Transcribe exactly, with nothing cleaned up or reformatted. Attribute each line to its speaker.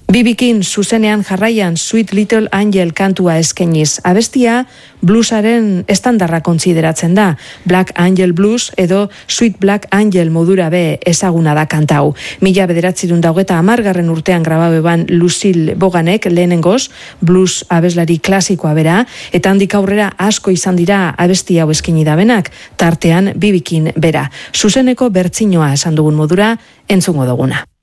Speaker 1: Bibikin zuzenean jarraian Sweet Little Angel kantua eskeniz. Abestia bluesaren estandarra kontsideratzen da. Black Angel Blues edo Sweet Black Angel modura be ezaguna da kantau. Mila bederatzirun daugeta amargarren urtean grababeban Lucille Boganek lehenengoz blues abeslari klasikoa bera, eta handik aurrera asko izan dira abesti hau eskeni dabenak, tartean Bibikin bera. Zuzeneko bertsinoa esan dugun modura entzungo duguna.